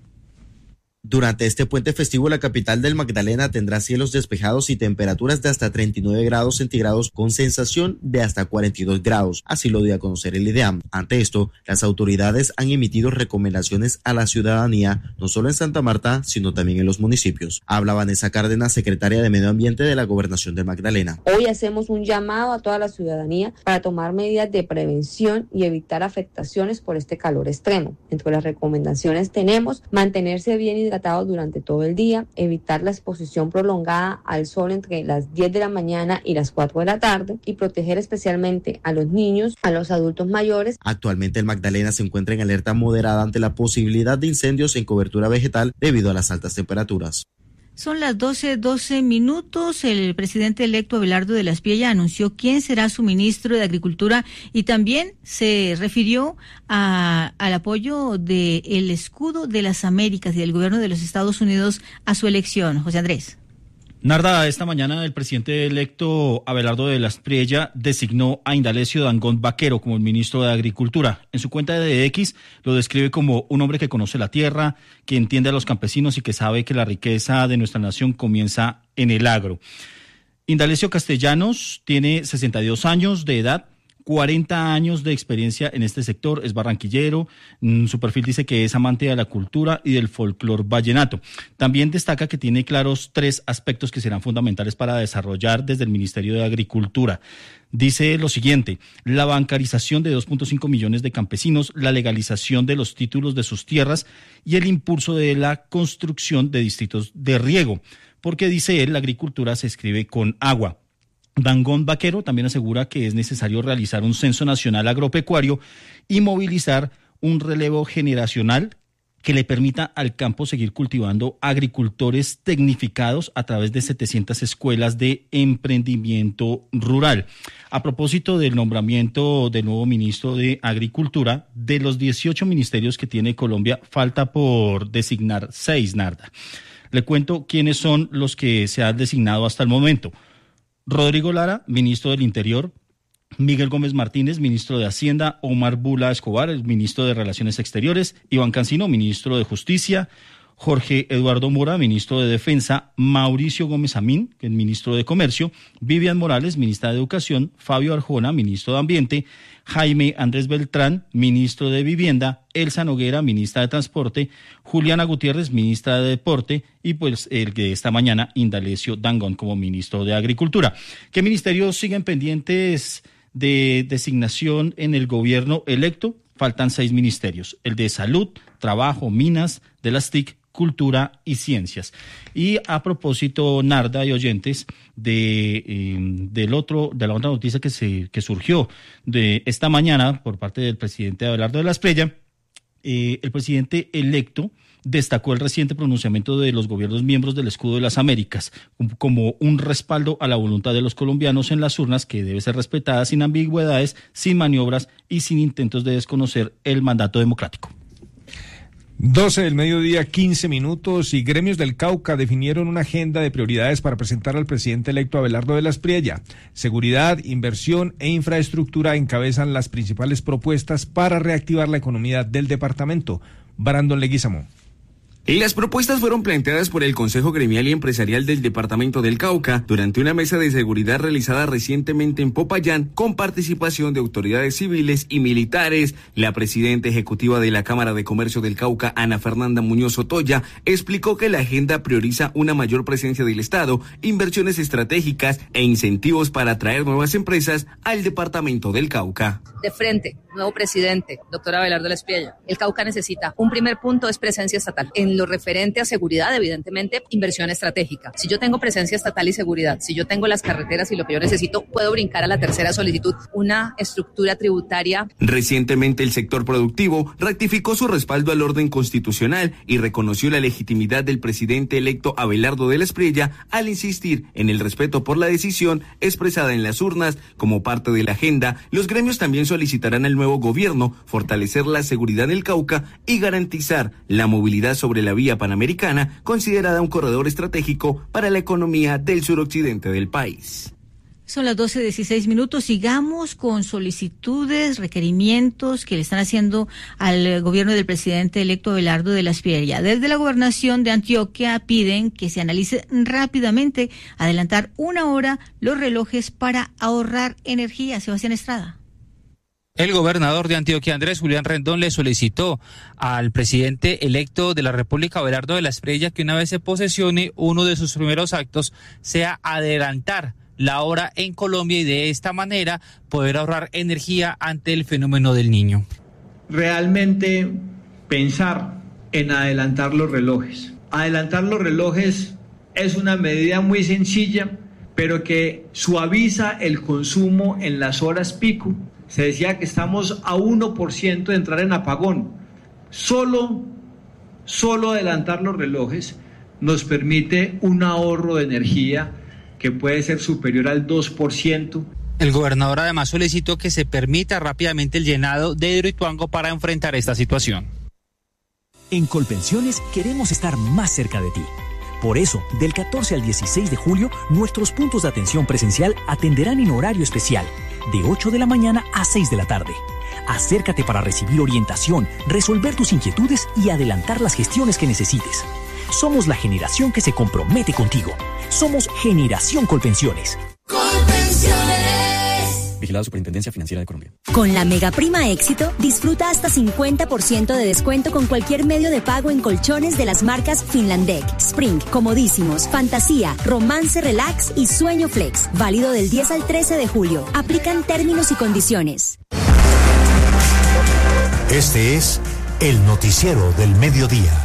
[SPEAKER 23] Durante este puente festivo, la capital del Magdalena tendrá cielos despejados y temperaturas de hasta treinta y nueve grados centígrados con sensación de hasta cuarenta y dos grados. Así lo dio a conocer el IDEAM. Ante esto, las autoridades han emitido recomendaciones a la ciudadanía, no solo en Santa Marta, sino también en los municipios. Habla Vanessa Cárdenas, secretaria de Medio Ambiente de la Gobernación del Magdalena.
[SPEAKER 24] Hoy hacemos un llamado a toda la ciudadanía para tomar medidas de prevención y evitar afectaciones por este calor extremo. Entre las recomendaciones tenemos mantenerse bien hidratado durante todo el día, evitar la exposición prolongada al sol entre las diez de la mañana y las cuatro de la tarde y proteger especialmente a los niños, a los adultos mayores.
[SPEAKER 23] Actualmente el Magdalena se encuentra en alerta moderada ante la posibilidad de incendios en cobertura vegetal debido a las altas temperaturas.
[SPEAKER 10] Son las doce, doce minutos. El presidente electo Abelardo de la Espriella anunció quién será su ministro de Agricultura y también se refirió a, al apoyo del escudo de las Américas y del gobierno de los Estados Unidos a su elección. José Andrés.
[SPEAKER 13] Narda, esta mañana el presidente electo Abelardo de la Espriella designó a Indalecio Dangond Vaquero como el ministro de Agricultura. En su cuenta de X lo describe como un hombre que conoce la tierra, que entiende a los campesinos y que sabe que la riqueza de nuestra nación comienza en el agro. Indalecio Castellanos tiene sesenta y dos años de edad, cuarenta años de experiencia en este sector, es barranquillero, su perfil dice que es amante de la cultura y del folclor vallenato. También destaca que tiene claros tres aspectos que serán fundamentales para desarrollar desde el Ministerio de Agricultura. Dice lo siguiente: la bancarización de dos punto cinco millones de campesinos, la legalización de los títulos de sus tierras y el impulso de la construcción de distritos de riego, porque dice él, la agricultura se escribe con agua. Dangond Vaquero también asegura que es necesario realizar un censo nacional agropecuario y movilizar un relevo generacional que le permita al campo seguir cultivando agricultores tecnificados a través de setecientas escuelas de emprendimiento rural. A propósito del nombramiento del nuevo ministro de Agricultura, de los dieciocho ministerios que tiene Colombia, falta por designar seis, Narda. Le cuento quiénes son los que se han designado hasta el momento. Rodrigo Lara, ministro del Interior; Miguel Gómez Martínez, ministro de Hacienda; Omar Bula Escobar, el ministro de Relaciones Exteriores; Iván Cancino, ministro de Justicia; Jorge Eduardo Mora, ministro de Defensa; Mauricio Gómez Amín, el ministro de Comercio; Vivian Morales, ministra de Educación; Fabio Arjona, ministro de Ambiente; Jaime Andrés Beltrán, ministro de Vivienda; Elsa Noguera, ministra de Transporte; Juliana Gutiérrez, ministra de Deporte, y pues el que esta mañana Indalecio Dangond como ministro de Agricultura. ¿Qué ministerios siguen pendientes de designación en el gobierno electo? Faltan seis ministerios: el de Salud, Trabajo, Minas, de las T I C, Cultura y Ciencias. Y a propósito, Narda y oyentes, de eh, del otro de la otra noticia que se que surgió de esta mañana por parte del presidente Abelardo de la Espriella, eh, el presidente electo destacó el reciente pronunciamiento de los gobiernos miembros del Escudo de las Américas como un respaldo a la voluntad de los colombianos en las urnas que debe ser respetada sin ambigüedades, sin maniobras y sin intentos de desconocer el mandato democrático.
[SPEAKER 15] doce del mediodía, quince minutos, y gremios del Cauca definieron una agenda de prioridades para presentar al presidente electo Abelardo de la Espriella. Seguridad, inversión e infraestructura encabezan las principales propuestas para reactivar la economía del departamento. Brandon Leguizamo.
[SPEAKER 2] Las propuestas fueron planteadas por el Consejo Gremial y Empresarial del Departamento del Cauca durante una mesa de seguridad realizada recientemente en Popayán con participación de autoridades civiles y militares. La presidenta ejecutiva de la Cámara de Comercio del Cauca, Ana Fernanda Muñoz Otoya, explicó que la agenda prioriza una mayor presencia del Estado, inversiones estratégicas e incentivos para atraer nuevas empresas al Departamento del Cauca.
[SPEAKER 5] De frente, nuevo presidente, doctor Abelardo de la Espriella. El Cauca necesita, un primer punto es presencia estatal. En lo referente a seguridad, evidentemente, inversión estratégica. Si yo tengo presencia estatal y seguridad, si yo tengo las carreteras y lo que yo necesito, puedo brincar a la tercera solicitud, una estructura tributaria.
[SPEAKER 2] Recientemente el sector productivo ratificó su respaldo al orden constitucional y reconoció la legitimidad del presidente electo Abelardo de la Espriella al insistir en el respeto por la decisión expresada en las urnas. Como parte de la agenda, los gremios también solicitarán al nuevo gobierno fortalecer la seguridad del Cauca y garantizar la movilidad sobre la vía panamericana, considerada un corredor estratégico para la economía del suroccidente del país.
[SPEAKER 10] Son las doce dieciséis minutos. Sigamos con solicitudes, requerimientos que le están haciendo al gobierno del presidente electo Abelardo de la Espriella. Desde la gobernación de Antioquia piden que se analice rápidamente adelantar una hora los relojes para ahorrar energía. Sebastián Estrada.
[SPEAKER 6] El gobernador de Antioquia, Andrés Julián Rendón, le solicitó al presidente electo de la República, Abelardo de la Espriella, que una vez se posesione, uno de sus primeros actos sea adelantar la hora en Colombia y de esta manera poder ahorrar energía ante el fenómeno del Niño.
[SPEAKER 8] Realmente pensar en adelantar los relojes. Adelantar los relojes es una medida muy sencilla, pero que suaviza el consumo en las horas pico. Se decía que estamos a uno por ciento de entrar en apagón. Solo, solo adelantar los relojes nos permite un ahorro de energía que puede ser superior al dos por ciento.
[SPEAKER 6] El gobernador además solicitó que se permita rápidamente el llenado de Hidroituango para enfrentar esta situación.
[SPEAKER 25] En Colpensiones queremos estar más cerca de ti. Por eso, del catorce al dieciséis de julio, nuestros puntos de atención presencial atenderán en horario especial, de ocho de la mañana a seis de la tarde. Acércate para recibir orientación, resolver tus inquietudes y adelantar las gestiones que necesites. Somos la generación que se compromete contigo. Somos Generación Colpensiones.
[SPEAKER 26] Colpensiones.
[SPEAKER 25] Vigilado Superintendencia Financiera de Colombia.
[SPEAKER 27] Con la Mega Prima Éxito, disfruta hasta cincuenta por ciento de descuento con cualquier medio de pago en colchones de las marcas Finlandec, Spring, Comodísimos, Fantasía, Romance Relax y Sueño Flex. Válido del diez al trece de julio. Aplican términos y condiciones.
[SPEAKER 12] Este es el noticiero del mediodía.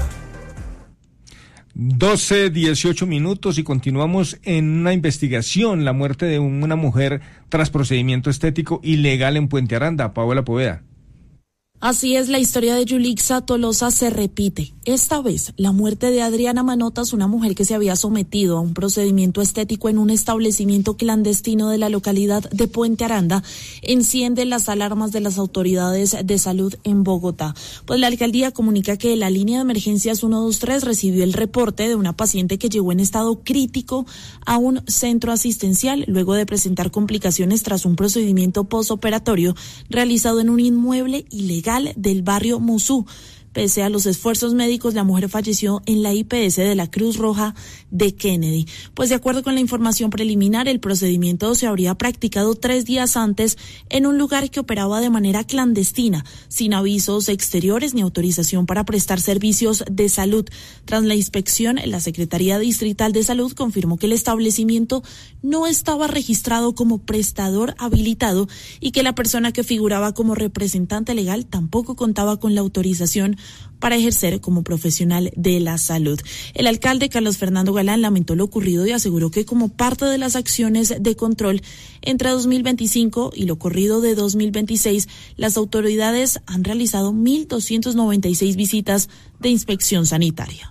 [SPEAKER 15] doce dieciocho minutos y continuamos en una investigación, la muerte de una mujer tras procedimiento estético ilegal en Puente Aranda. Paola Poveda.
[SPEAKER 28] Así es, la historia de Yulixa Tolosa se repite. Esta vez, la muerte de Adriana Manotas, una mujer que se había sometido a un procedimiento estético en un establecimiento clandestino de la localidad de Puente Aranda, enciende las alarmas de las autoridades de salud en Bogotá. Pues la alcaldía comunica que la línea de emergencias ciento veintitrés recibió el reporte de una paciente que llegó en estado crítico a un centro asistencial luego de presentar complicaciones tras un procedimiento postoperatorio realizado en un inmueble ilegal del barrio Musú. Pese a los esfuerzos médicos, la mujer falleció en la I P S de la Cruz Roja de Kennedy. Pues de acuerdo con la información preliminar, el procedimiento se habría practicado tres días antes en un lugar que operaba de manera clandestina, sin avisos exteriores ni autorización para prestar servicios de salud. Tras la inspección, la Secretaría Distrital de Salud confirmó que el establecimiento no estaba registrado como prestador habilitado y que la persona que figuraba como representante legal tampoco contaba con la autorización para ejercer como profesional de la salud. El alcalde Carlos Fernando Galán lamentó lo ocurrido y aseguró que como parte de las acciones de control entre dos mil veinticinco y lo corrido de dos mil veintiséis, las autoridades han realizado mil doscientas noventa y seis visitas de inspección sanitaria.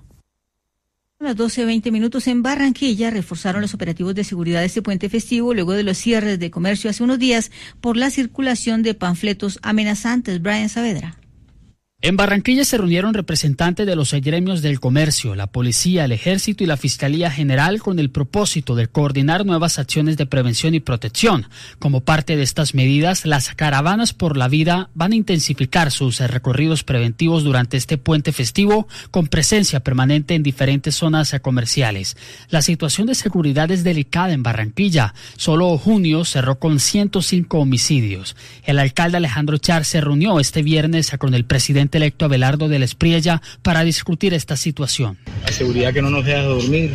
[SPEAKER 4] A las doce veinte minutos en Barranquilla reforzaron los operativos de seguridad de este puente festivo luego de los cierres de comercio hace unos días por la circulación de panfletos amenazantes. Brian Saavedra.
[SPEAKER 7] En Barranquilla se reunieron representantes de los gremios del comercio, la policía, el ejército y la Fiscalía General con el propósito de coordinar nuevas acciones de prevención y protección. Como parte de estas medidas, las caravanas por la vida van a intensificar sus recorridos preventivos durante este puente festivo con presencia permanente en diferentes zonas comerciales. La situación de seguridad es delicada en Barranquilla. Solo junio cerró con ciento cinco homicidios. El alcalde Alejandro Char se reunió este viernes con el presidente electo Abelardo de la Espriella para discutir esta situación.
[SPEAKER 9] La seguridad que no nos deja dormir,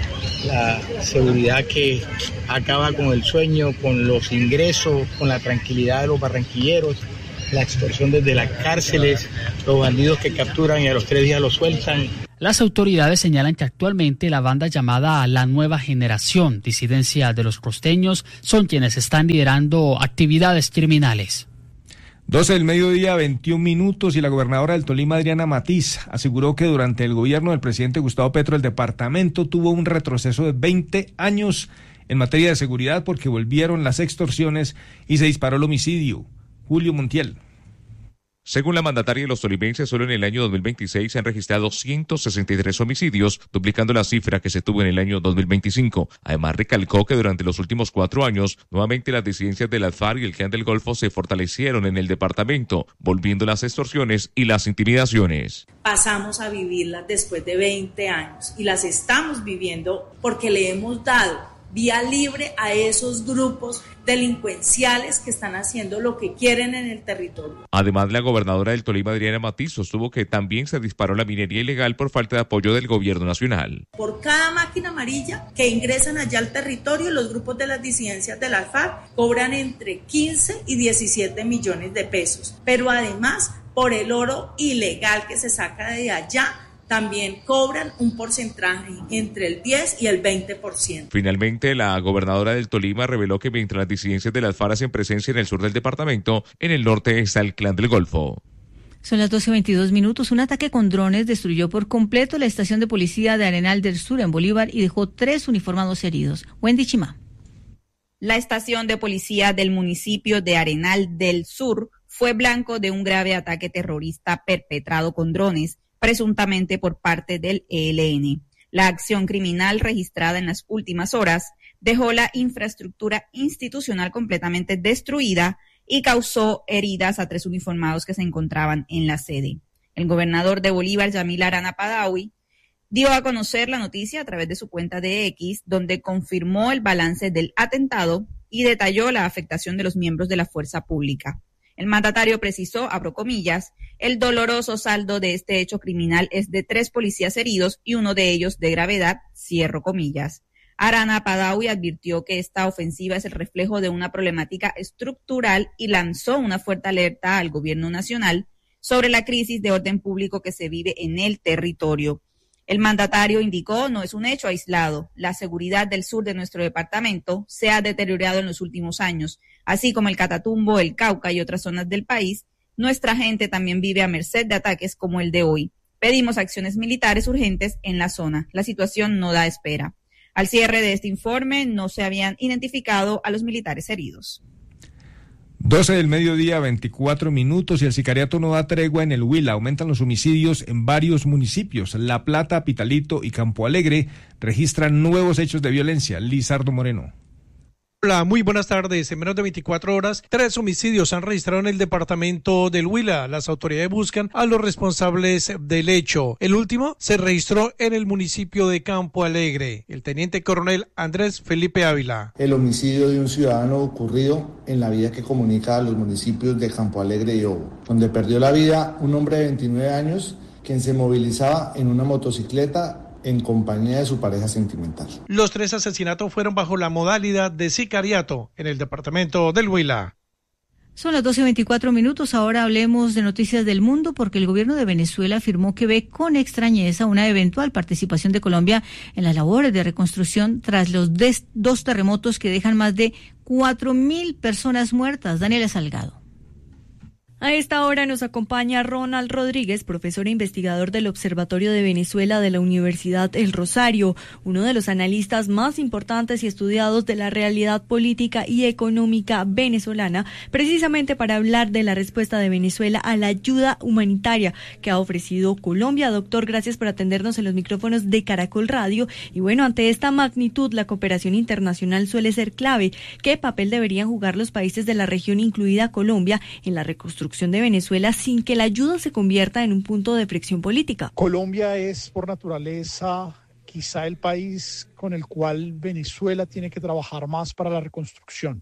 [SPEAKER 9] la seguridad que acaba con el sueño, con los ingresos, con la tranquilidad de los barranquilleros, la extorsión desde las cárceles, los bandidos que capturan y a los tres días los sueltan.
[SPEAKER 7] Las autoridades señalan que actualmente la banda llamada La Nueva Generación, disidencia de los costeños, son quienes están liderando actividades criminales.
[SPEAKER 15] doce del mediodía, veintiún minutos, y la gobernadora del Tolima, Adriana Matiz, aseguró que durante el gobierno del presidente Gustavo Petro el departamento tuvo un retroceso de veinte años en materia de seguridad porque volvieron las extorsiones y se disparó el homicidio. Julio Montiel.
[SPEAKER 11] Según la mandataria, los tolimenses solo en el año dos mil veintiséis se han registrado ciento sesenta y tres homicidios, duplicando la cifra que se tuvo en el año dos mil veinticinco. Además, recalcó que durante los últimos cuatro años, nuevamente las disidencias de las FARC y el Clan del Golfo se fortalecieron en el departamento, volviendo las extorsiones y las intimidaciones.
[SPEAKER 14] Pasamos a vivirlas después de veinte años y las estamos viviendo porque le hemos dado vía libre a esos grupos delincuenciales que están haciendo lo que quieren en el territorio.
[SPEAKER 11] Además, la gobernadora del Tolima, Adriana Matiz, sostuvo que también se disparó la minería ilegal por falta de apoyo del gobierno nacional.
[SPEAKER 14] Por cada máquina amarilla que ingresan allá al territorio, los grupos de las disidencias de la FARC cobran entre quince y diecisiete millones de pesos. Pero además, por el oro ilegal que se saca de allá, también cobran un porcentaje entre el diez y el veinte por ciento.
[SPEAKER 11] Finalmente, la gobernadora del Tolima reveló que mientras las disidencias de las FARC hacen presencia en el sur del departamento, en el norte está el Clan del Golfo.
[SPEAKER 4] Son las doce veintidós minutos. Un ataque con drones destruyó por completo la estación de policía de Arenal del Sur en Bolívar y dejó tres uniformados heridos. Wendy Chimá.
[SPEAKER 16] La estación de policía del municipio de Arenal del Sur fue blanco de un grave ataque terrorista perpetrado con drones, presuntamente por parte del E L N. La acción criminal registrada en las últimas horas dejó la infraestructura institucional completamente destruida y causó heridas a tres uniformados que se encontraban en la sede. El gobernador de Bolívar, Yamil Arana Padawi, dio a conocer la noticia a través de su cuenta de X, donde confirmó el balance del atentado y detalló la afectación de los miembros de la fuerza pública. El mandatario precisó, abro comillas, el doloroso saldo de este hecho criminal es de tres policías heridos y uno de ellos de gravedad, cierro comillas. Arana Padawi advirtió que esta ofensiva es el reflejo de una problemática estructural y lanzó una fuerte alerta al gobierno nacional sobre la crisis de orden público que se vive en el territorio. El mandatario indicó, no es un hecho aislado, la seguridad del sur de nuestro departamento se ha deteriorado en los últimos años, así como el Catatumbo, el Cauca y otras zonas del país. Nuestra gente también vive a merced de ataques como el de hoy. Pedimos acciones militares urgentes en la zona. La situación no da espera. Al cierre de este informe no se habían identificado a los militares heridos.
[SPEAKER 15] doce del mediodía, veinticuatro minutos, y el sicariato no da tregua en el Huila. Aumentan los homicidios en varios municipios. La Plata, Pitalito y Campo Alegre registran nuevos hechos de violencia. Lizardo Moreno.
[SPEAKER 17] Hola, muy buenas tardes. En menos de veinticuatro horas, tres homicidios se han registrado en el departamento del Huila. Las autoridades buscan a los responsables del hecho. El último se registró en el municipio de Campo Alegre. El teniente coronel Andrés Felipe Ávila.
[SPEAKER 18] El homicidio de un ciudadano ocurrido en la vía que comunica a los municipios de Campo Alegre y Obo, donde perdió la vida un hombre de veintinueve años quien se movilizaba en una motocicleta en compañía de su pareja sentimental.
[SPEAKER 17] Los tres asesinatos fueron bajo la modalidad de sicariato en el departamento del Huila.
[SPEAKER 4] Son las doce y veinticuatro minutos. Ahora hablemos de noticias del mundo, porque el gobierno de Venezuela afirmó que ve con extrañeza una eventual participación de Colombia en las labores de reconstrucción tras los des- dos terremotos que dejan más de cuatro mil personas muertas. Daniela Salgado.
[SPEAKER 1] A esta hora nos acompaña Ronald Rodríguez, profesor e investigador del Observatorio de Venezuela de la Universidad El Rosario, uno de los analistas más importantes y estudiados de la realidad política y económica venezolana, precisamente para hablar de la respuesta de Venezuela a la ayuda humanitaria que ha ofrecido Colombia. Doctor, gracias por atendernos en los micrófonos de Caracol Radio. Y bueno, ante esta magnitud, la cooperación internacional suele ser clave. ¿Qué papel deberían jugar los países de la región, incluida Colombia, en la reconstrucción de Venezuela sin que la ayuda se convierta en un punto de fricción política?
[SPEAKER 3] Colombia es por naturaleza quizá el país con el cual Venezuela tiene que trabajar más para la reconstrucción.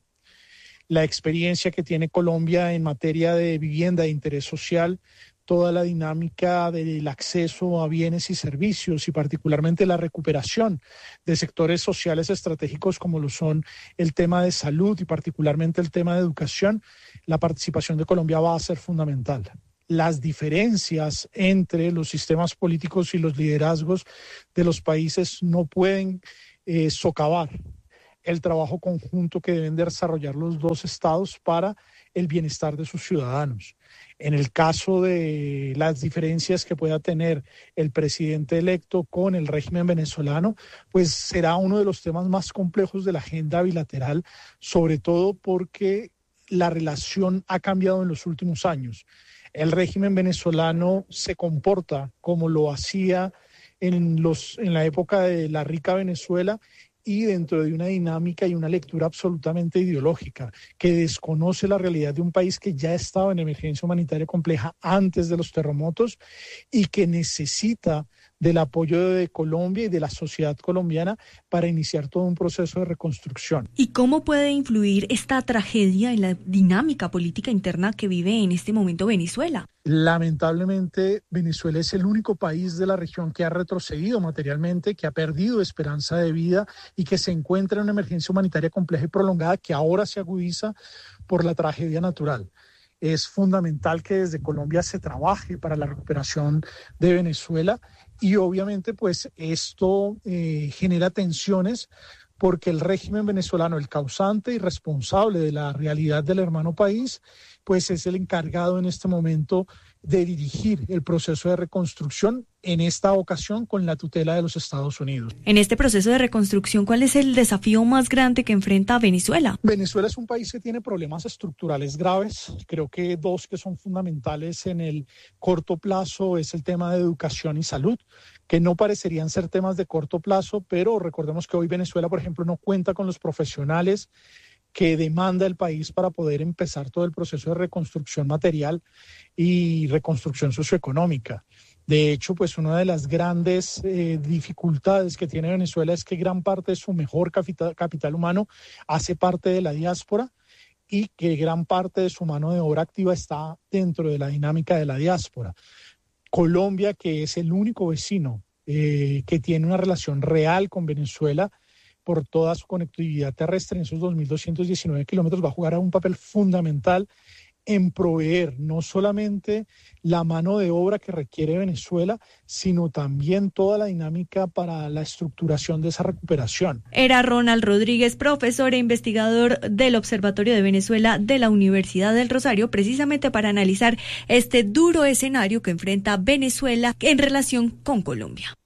[SPEAKER 3] La experiencia que tiene Colombia en materia de vivienda de interés social, toda la dinámica del acceso a bienes y servicios y particularmente la recuperación de sectores sociales estratégicos como lo son el tema de salud y particularmente el tema de educación, la participación de Colombia va a ser fundamental. Las diferencias entre los sistemas políticos y los liderazgos de los países no pueden eh, socavar el trabajo conjunto que deben de desarrollar los dos estados para el bienestar de sus ciudadanos. En el caso de las diferencias que pueda tener el presidente electo con el régimen venezolano, pues será uno de los temas más complejos de la agenda bilateral, sobre todo porque la relación ha cambiado en los últimos años. El régimen venezolano se comporta como lo hacía en, los, en la época de la rica Venezuela, y dentro de una dinámica y una lectura absolutamente ideológica que desconoce la realidad de un país que ya estaba en emergencia humanitaria compleja antes de los terremotos y que necesita del apoyo de Colombia y de la sociedad colombiana para iniciar todo un proceso de reconstrucción.
[SPEAKER 1] ¿Y cómo puede influir esta tragedia en la dinámica política interna que vive en este momento Venezuela?
[SPEAKER 3] Lamentablemente, Venezuela es el único país de la región que ha retrocedido materialmente, que ha perdido esperanza de vida y que se encuentra en una emergencia humanitaria compleja y prolongada que ahora se agudiza por la tragedia natural. Es fundamental que desde Colombia se trabaje para la recuperación de Venezuela y obviamente pues esto eh, genera tensiones porque el régimen venezolano, el causante y responsable de la realidad del hermano país, pues es el encargado en este momento de dirigir el proceso de reconstrucción, en esta ocasión con la tutela de los Estados Unidos.
[SPEAKER 1] En este proceso de reconstrucción, ¿cuál es el desafío más grande que enfrenta Venezuela?
[SPEAKER 3] Venezuela es un país que tiene problemas estructurales graves. Creo que dos que son fundamentales en el corto plazo es el tema de educación y salud, que no parecerían ser temas de corto plazo, pero recordemos que hoy Venezuela, por ejemplo, no cuenta con los profesionales que demanda el país para poder empezar todo el proceso de reconstrucción material y reconstrucción socioeconómica. De hecho, pues una de las grandes eh, dificultades que tiene Venezuela es que gran parte de su mejor capital, capital humano hace parte de la diáspora y que gran parte de su mano de obra activa está dentro de la dinámica de la diáspora. Colombia, que es el único vecino eh, que tiene una relación real con Venezuela, por toda su conectividad terrestre en esos dos mil doscientos diecinueve kilómetros, va a jugar un papel fundamental en proveer no solamente la mano de obra que requiere Venezuela, sino también toda la dinámica para la estructuración de esa recuperación.
[SPEAKER 1] Era Ronald Rodríguez, profesor e investigador del Observatorio de Venezuela de la Universidad del Rosario, precisamente para analizar este duro escenario que enfrenta Venezuela en relación con Colombia.